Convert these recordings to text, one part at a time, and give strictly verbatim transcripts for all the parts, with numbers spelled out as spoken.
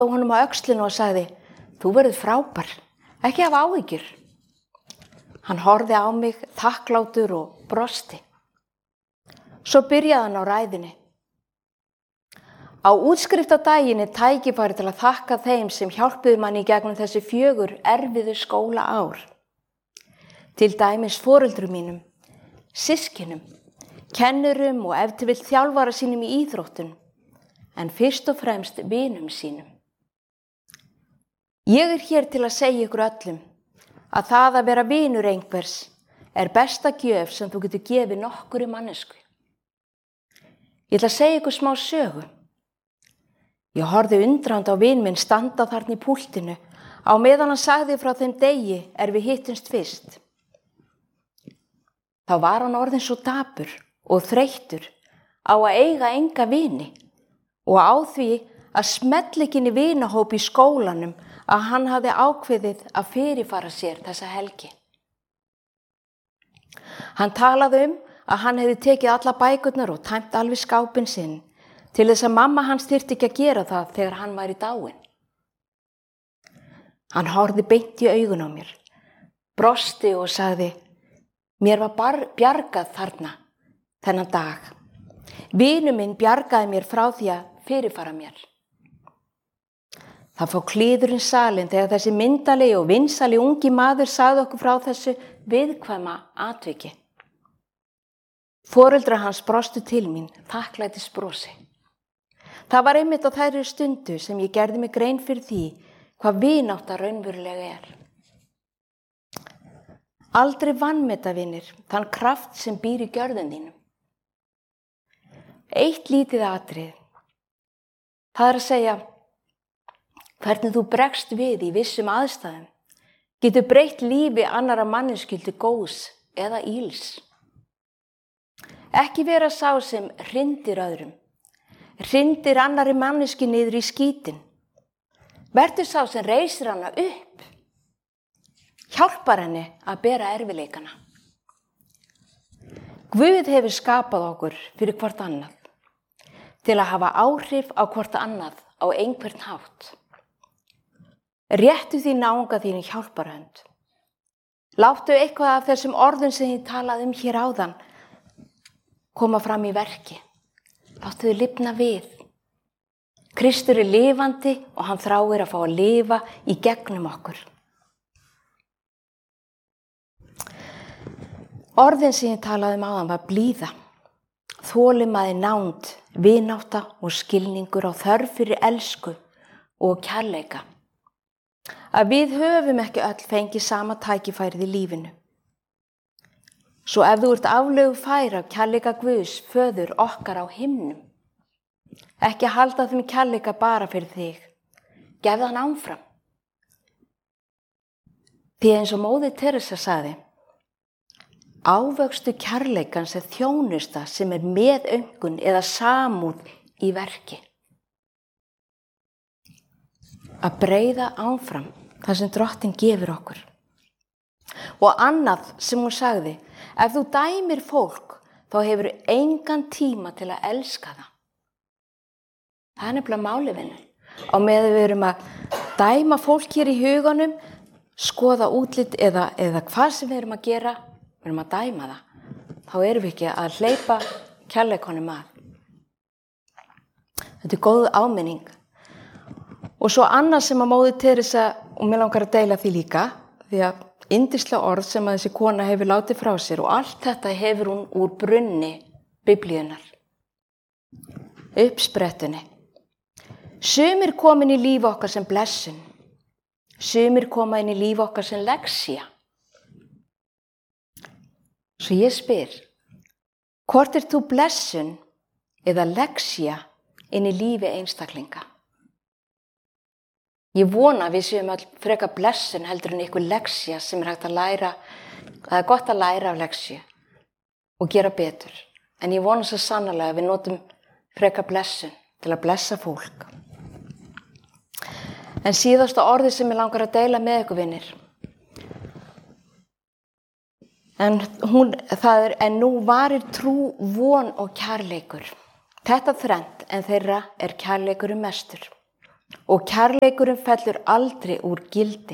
honum á öxlinu og sagði, þú verður frábær, ekki hafa áhyggjur. Hann horfði á mig, þakklátur og brosti. Svo byrjaði hann á ræðunni. Á útskriftardaginn er tækifæri til að þakka þeim sem hjálpuðu manni í gegnum þessi fjögur erfiðu skóla ár. Til dæmis foreldrum mínum, systkinum, kennurum og ef til vill þjálfara sínum í íþróttum, en fyrst og fremst vinum sínum. Ég er hér til að segja ykkur öllum að það að vera vinur einhvers er besta gjöf sem þú getur gefið nokkurri mannesku. Ég ætla að segja ykkur smá sögu. Ég horfði undrandi á vin minn standa þarna í púltinu á meðan hann sagði frá þeim degi er við hittumst fyrst. Þá var hann orðinn svo dapur og þreyttur á að eiga enga vini og á því að smella ekki inn í vinahóp í skólanum að hann hafði ákveðið að fyrirfara sér þessa helgi. Hann talaði um að hann hefði tekið alla bækurnar og tæmt alveg skápinn sinn til þess að mamma hans þyrfti ekki að gera það þegar hann væri dáinn. Hann horfði beint í augun á mér, brosti og sagði, mér var bar- bjargað þarna, þennan dag. Vinur minn bjargaði mér frá því að fyrirfara mér. Það fór kliðurinn salinn þegar þessi myndalegi og vinsali ungi maður sagði okkur frá þessu viðkvæma atviki. Foreldrar hans brostu til mín, þakklætis brosi. Það var einmitt á þærri stundu sem ég gerði mig grein fyrir því hvað vinátta raunverulega er. Aldrei vanmeta vinir þann kraft sem býr í gjörðum þínum. Eitt lítið atrið, það er að segja, hvernig þú bregst við í vissum aðstæðum, getur breytt lífi annarra manneskildu góðs eða íls. Ekki vera sá sem hrindir öðrum, hrindir annarri manneski niður í skítinn. Vertu sá sem reisir hana upp, hjálpar henni að bera erfiðleikana. Guð hefur skapað okkur fyrir hvort annað, til að hafa áhrif á hvort annað á einhvern hátt. Réttu því náunga þínu hjálparhönd. Láttu eitthvað af þessum orðum sem ég talaði um hér áðan koma fram í verki. Láttu þau lifna við. Kristur er lifandi og hann þráir að fá að lifa í gegnum okkur. Orðin sem ég talaði um áðan var blíða, þolinmæði nánd, vinátta og skilningur á þörf fyrir elsku og kærleika. Að við höfum ekki öll fengið sama tækifærið í lífinu. Svo ef þú ert aflögu fær af kærleika Guðs, föður okkar á himnum, ekki halda þeim kærleika bara fyrir þig, gefðu hann áfram. Því eins og móðir Teresa sagði, ávöxtu kærleikans er þjónusta sem er meðaumkun eða samúð í verki. Að breiða áfram það sem Drottinn gefur okkur. Og annað sem hún sagði, ef þú dæmir fólk, þá hefur engan tíma til að elska það. Það er nefnilega málið vinnu. Á meðan við erum að dæma fólk hér í huganum, skoða útlit eða, eða hvað sem við erum að gera, við erum að dæma það. Þá erum við ekki að hleypa kærleikonum að. Þetta er góð áminning. Og svo annað sem að móðir Teresa, og mér langar að deila því líka, því að yndislega orð sem að þessi kona hefur látið frá sér og allt þetta hefur hún úr brunni Biblíunnar. Uppsprettunni. Sumir koma inn í líf okkar sem blessun, sumir koma inn í líf okkar sem lexía. Svo ég spyr, hvort er þú blessun eða lexía inn í lífi einstaklinga? Ég vona að við séum all frekar blessun heldur en ykkur lexía sem er hægt að læra, það er gott að læra af lexíu og gera betur. En ég vona svo sannarlega að við notum frekar blessun til að blessa fólk. En síðasta orðið sem ég langar að deila með ykkur vinir. En, hún, það er, en nú varir trú, von og kærleikur. Þetta þrennt en þeirra er kærleikurinn mestur. og kærleikurinn fellur aldrei úr gildi.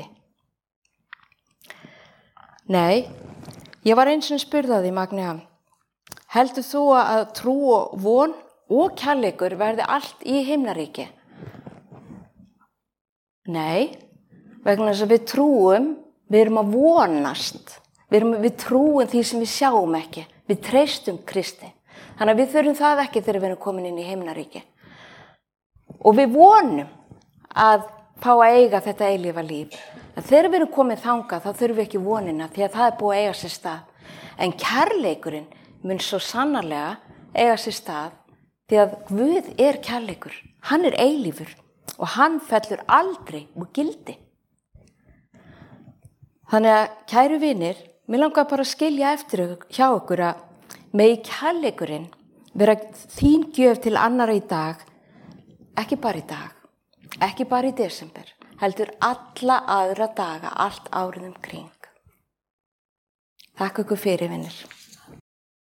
Nei, ég var eins og spurði því, Magnea, heldur þú að trú og von og kærleikur verði allt í himnaríki? Nei, vegna þess að við trúum, við erum að vonast, við, erum, við trúum því sem við sjáum ekki, við treystum Kristi. Þannig að við þurfum það ekki þegar við erum komin inn í himnaríki. Og við vonum að fá að eiga þetta eilífa líf. En þegar við erum komin þangað, þá þurfum við ekki vonina, því að það er búið að eiga sér stað. En kærleikurinn mun svo sannarlega eiga sér stað, því að Guð er kærleikur. Hann er eilífur og hann fellur aldrei úr gildi. Þannig að, kæru vinir, mér langar bara að skilja eftir hjá okkur að megi kærleikurinn vera þín gjöf til annarra í dag, ekki bara í dag, ekki bara í desember, heldur alla aðra daga, allt árið um kring. Þakka ykkur fyrir, vinir.